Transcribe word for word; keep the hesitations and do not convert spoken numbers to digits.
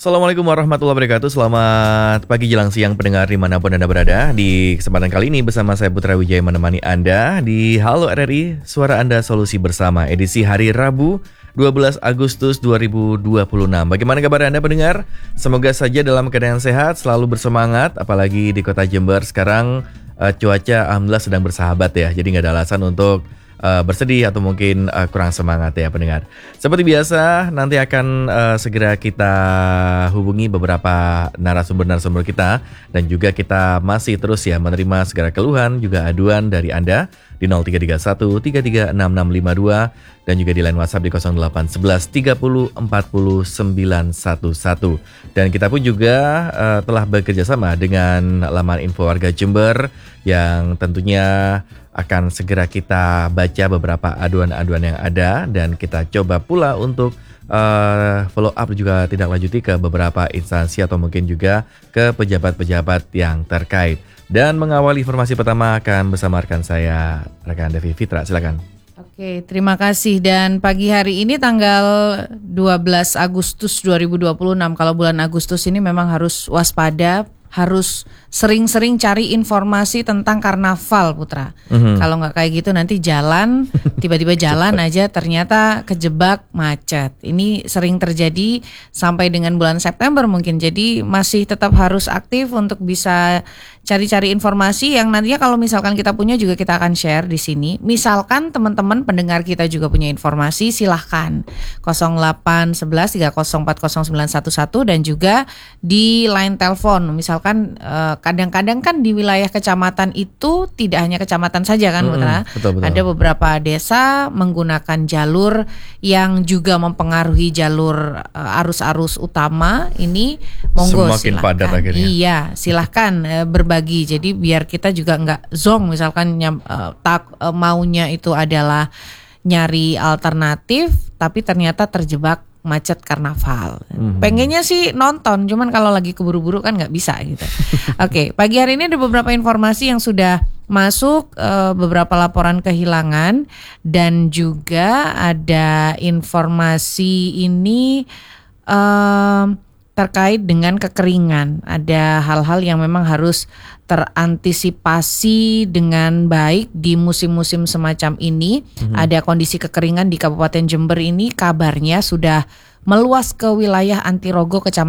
Assalamualaikum warahmatullahi wabarakatuh. Selamat pagi jelang siang pendengar dimanapun Anda berada. Di kesempatan kali ini bersama saya Putra Wijaya menemani Anda di Halo R R I, Suara Anda Solusi Bersama, edisi hari Rabu dua belas Agustus dua ribu dua puluh enam. Bagaimana kabar Anda pendengar? Semoga saja dalam keadaan sehat, selalu bersemangat. Apalagi di kota Jember sekarang uh, cuaca alhamdulillah sedang bersahabat ya. Jadi gak ada alasan untuk Uh, bersedih atau mungkin uh, kurang semangat ya pendengar. Seperti biasa nanti akan uh, segera kita hubungi beberapa narasumber-narasumber kita. Dan juga kita masih terus ya menerima segala keluhan juga aduan dari Anda di nol tiga tiga satu tiga tiga enam enam lima dua. Dan juga di line WhatsApp di nol delapan satu satu tiga nol empat nol sembilan satu satu. Dan kita pun juga uh, telah bekerja sama dengan laman Info Warga Jember yang tentunya akan segera kita baca beberapa aduan-aduan yang ada dan kita coba pula untuk uh, follow up juga tidak lanjuti ke beberapa instansi atau mungkin juga ke pejabat-pejabat yang terkait. Dan mengawal informasi pertama akan bersama rekan saya, rekan Devi Fitra, silakan. Oke, terima kasih. Dan pagi hari ini tanggal dua belas Agustus dua ribu dua puluh enam, kalau bulan Agustus ini memang harus waspada, harus sering-sering cari informasi tentang karnaval, Putra. Mm-hmm. Kalau nggak kayak gitu nanti jalan, tiba-tiba jalan aja ternyata kejebak macet. Ini sering terjadi sampai dengan bulan September mungkin. Jadi masih tetap harus aktif untuk bisa cari-cari informasi yang nantinya kalau misalkan kita punya juga kita akan share di sini. Misalkan teman-teman pendengar kita juga punya informasi, silahkan nol delapan satu satu tiga nol empat nol sembilan satu satu dan juga di line telepon. Misalkan eh, kadang-kadang kan di wilayah kecamatan itu tidak hanya kecamatan saja kan, Putra. Hmm, betul, betul. Ada beberapa desa menggunakan jalur yang juga mempengaruhi jalur eh, arus-arus utama. Ini monggo semakin silahkan. padat akhirnya. Iya, silahkan eh, berbagi. Jadi biar kita juga nggak zong. Misalkan nyam, eh, tak eh, maunya itu adalah nyari alternatif, tapi ternyata terjebak macet karnaval. Mm-hmm. Pengennya sih nonton, cuman kalau lagi keburu-buru kan nggak bisa gitu. Oke, pagi hari ini ada beberapa informasi yang sudah masuk, uh, beberapa laporan kehilangan dan juga ada informasi ini uh, terkait dengan kekeringan. Ada hal-hal yang memang harus terantisipasi dengan baik di musim-musim semacam ini. Mm-hmm. Ada kondisi kekeringan di Kabupaten Jember ini, kabarnya sudah meluas ke wilayah Antirogo, Kecamatan